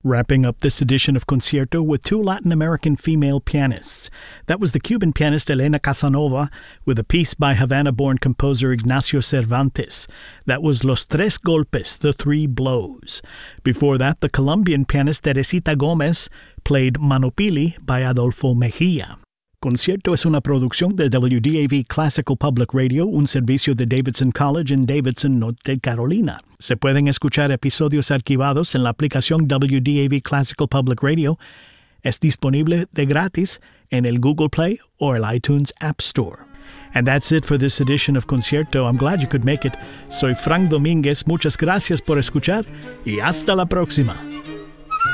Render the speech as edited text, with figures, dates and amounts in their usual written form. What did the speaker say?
Wrapping up this edition of Concierto with two Latin American female pianists. That was the Cuban pianist Elena Casanova with a piece by Havana-born composer Ignacio Cervantes. That was Los Tres Golpes, The Three Blows. Before that, the Colombian pianist Teresita Gomez played Manopili by Adolfo Mejia. Concierto es una producción de WDAV Classical Public Radio, un servicio de Davidson College en Davidson, Norte Carolina. Se pueden escuchar episodios archivados en la aplicación WDAV Classical Public Radio. Es disponible de gratis en el Google Play or el iTunes App Store. And that's it for this edition of Concierto. I'm glad you could make it. Soy Frank Domínguez. Muchas gracias por escuchar y hasta la próxima.